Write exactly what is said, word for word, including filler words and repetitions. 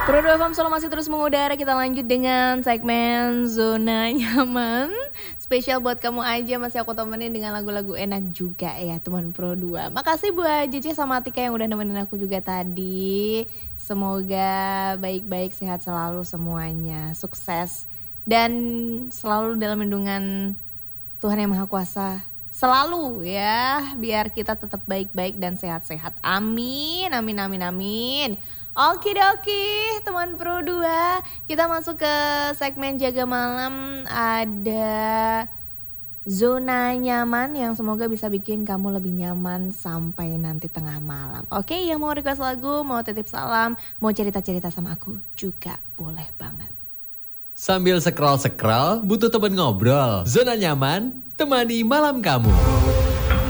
Pro dua F M Solo masih terus mengudara. Kita lanjut dengan segmen Zona Nyaman. Spesial buat kamu aja, masih aku temenin dengan lagu-lagu enak juga ya teman Pro dua. Makasih buat Jece sama Atika yang udah nemenin aku juga tadi. Semoga baik-baik, sehat selalu semuanya, sukses. Dan selalu dalam lindungan Tuhan Yang Maha Kuasa. Selalu ya, biar kita tetap baik-baik dan sehat-sehat. Amin, amin, amin, amin. Okidoki teman Pro dua, kita masuk ke segmen Jaga Malam. Ada Zona Nyaman yang semoga bisa bikin kamu lebih nyaman sampai nanti tengah malam. Oke, yang mau request lagu, mau titip salam, mau cerita-cerita sama aku juga boleh banget. Sambil scroll-scroll, butuh teman ngobrol. Zona Nyaman, temani malam kamu.